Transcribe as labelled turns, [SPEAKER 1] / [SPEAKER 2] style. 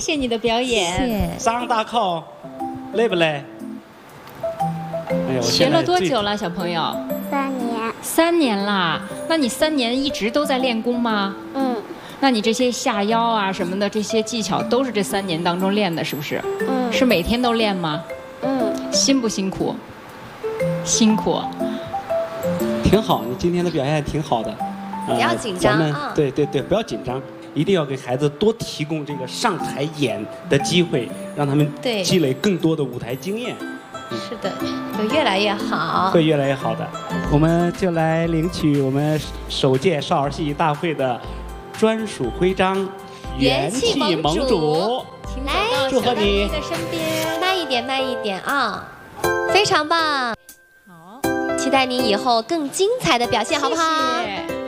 [SPEAKER 1] 谢你的表演。
[SPEAKER 2] 谢谢。
[SPEAKER 3] 上大考，累不累？哎呀，我
[SPEAKER 1] 学了多久了，小朋友
[SPEAKER 4] 3年。
[SPEAKER 1] 3年啦。那你3年一直都在练功吗？
[SPEAKER 4] 嗯。
[SPEAKER 1] 那你这些下腰啊什么的这些技巧都是这3年当中练的，是不是？
[SPEAKER 4] 嗯。
[SPEAKER 1] 是每天都练吗？
[SPEAKER 4] 嗯。
[SPEAKER 1] 辛不辛苦？辛苦。
[SPEAKER 3] 挺好，你今天的表现挺好的。
[SPEAKER 2] 不要紧张啊！
[SPEAKER 3] 对，不要紧张，一定要给孩子多提供这个上台演的机会，让他们积累更多的舞台经验。
[SPEAKER 2] 是的，会越来越好。
[SPEAKER 3] 会越来越好的。我们就来领取我们首届少儿戏剧大会的专属徽章——元气盟主。
[SPEAKER 2] 来，
[SPEAKER 3] 祝贺你！
[SPEAKER 1] 在身边，
[SPEAKER 2] 慢一点，慢一点啊！非常棒。
[SPEAKER 1] 好，
[SPEAKER 2] 期待你以后更精彩的表现，好不好？
[SPEAKER 1] 谢谢。